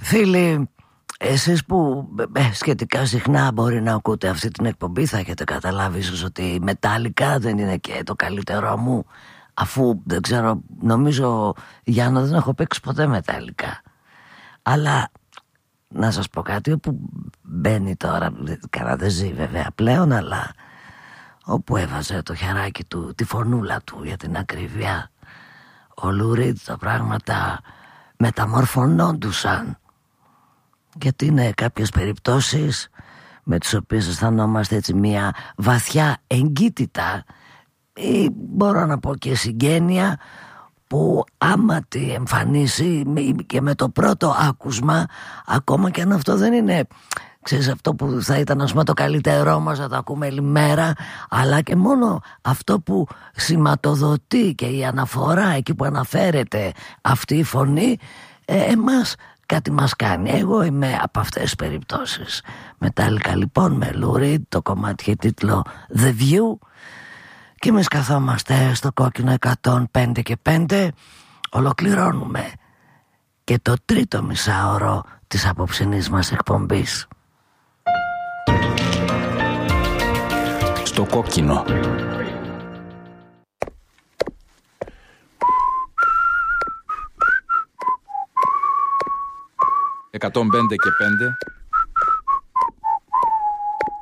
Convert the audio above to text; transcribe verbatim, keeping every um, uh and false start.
Φίλοι, εσείς που ε, σχετικά συχνά μπορεί να ακούτε αυτή την εκπομπή, θα έχετε καταλάβει ίσως ότι η Metallica δεν είναι και το καλύτερό μου, αφού δεν ξέρω, νομίζω Γιάννα δεν έχω παίξει ποτέ Metallica. Αλλά να σας πω κάτι, όπου μπαίνει τώρα, καλά δεν ζει βέβαια πλέον, αλλά όπου έβαζε το χεράκι του, τη φωνούλα του για την ακρίβεια, ο Λου Ριντ, τα πράγματα μεταμορφωνόντουσαν. Γιατί είναι κάποιες περιπτώσεις με τις οποίες αισθανόμαστε έτσι μια βαθιά εγκύτητα ή μπορώ να πω και συγγένεια, που άμα τη εμφανίσει και με το πρώτο άκουσμα, ακόμα και αν αυτό δεν είναι, ξέρεις, αυτό που θα ήταν ας πούμε το καλύτερό μας, να το ακούμε όλη μέρα, αλλά και μόνο αυτό που σηματοδοτεί και η αναφορά εκεί που αναφέρεται αυτή η φωνή, ε, εμάς κάτι μας κάνει. Εγώ είμαι από αυτές τις περιπτώσεις. Metallica λοιπόν, με Lou Reed, το κομμάτι είχε τίτλο The View, και εμείς καθόμαστε στο κόκκινο εκατόν πέντε και πέντε. Ολοκληρώνουμε και το τρίτο μισάωρο της απόψινής μας εκπομπής. Στο κόκκινο. εκατόν πέντε και πέντε